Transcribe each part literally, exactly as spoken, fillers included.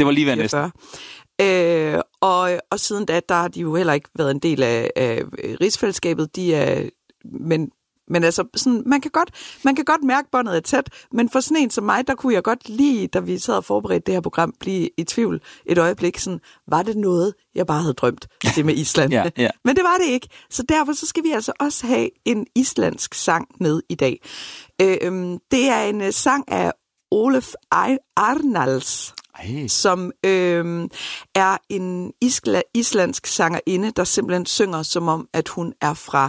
Det var lige ved næsten. Øh, og, og siden da, der har de jo heller ikke været en del af, af rigsfællesskabet. De er, men, men altså, sådan, man, kan godt, man kan godt mærke, båndet er tæt, men for sådan en som mig, der kunne jeg godt lige, da vi sad og forberedte det her program, blive i tvivl et øjeblik. Sådan, var det noget, jeg bare havde drømt, det med Island? ja, ja. Men det var det ikke. Så derfor så skal vi altså også have en islandsk sang med i dag. Øh, det er en uh, sang af Ólöf Arnalds, Ej. som øh, er en isla- islandsk sangerinde, der simpelthen synger som om, at hun er fra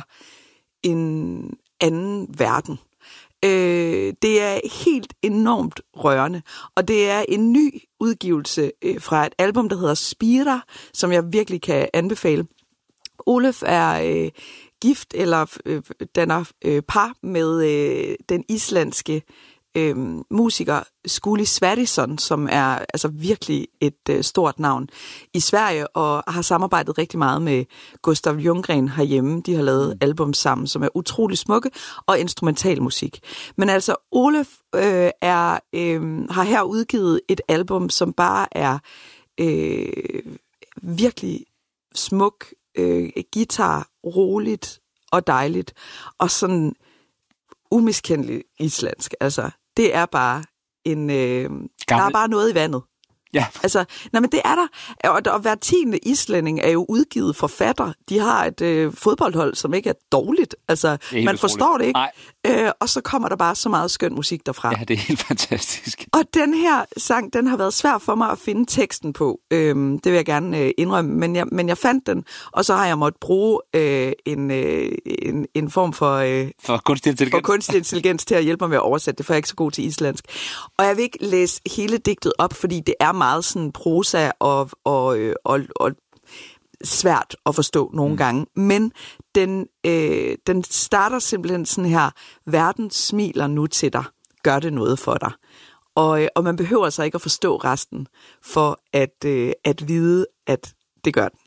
en anden verden. Øh, det er helt enormt rørende, og det er en ny udgivelse øh, fra et album, der hedder Spira, som jeg virkelig kan anbefale. Ólöf er øh, gift eller øh, danner øh, par med øh, den islandske øh, musiker Skúli Sverrisson, som er altså virkelig et øh, stort navn i Sverige og har samarbejdet rigtig meget med Gustav Ljunggren herhjemme. De har lavet album sammen, som er utrolig smukke og instrumental musik. Men altså Ólöf øh, er øh, har her udgivet et album, som bare er øh, virkelig smuk øh, guitar, roligt og dejligt og sådan umiskendeligt islandsk. Altså det er bare en... Øh, der er bare noget i vandet. Ja. Altså, nej, men det er der. Og, og hver tiende islænding er jo udgivet forfatter. De har et øh, fodboldhold, som ikke er dårligt. Altså, man forstår det ikke. Øh, og så kommer der bare så meget skøn musik derfra. Ja, det er helt fantastisk. Og den her sang, den har været svær for mig at finde teksten på. Øhm, det vil jeg gerne øh, indrømme. Men jeg, men jeg fandt den, og så har jeg måttet bruge øh, en, øh, en, en form for, øh, for, kunstig intelligens. for kunstig intelligens til at hjælpe mig med at oversætte det, for jeg er ikke så god til islandsk. Og jeg vil ikke læse hele digtet op, fordi det er meget sådan prosa og, og, og, og svært at forstå nogle mm. gange. Men den, øh, den starter simpelthen sådan her: verden smiler nu til dig, gør det noget for dig. Og, og man behøver så ikke at forstå resten for at, øh, at vide, at det gør den.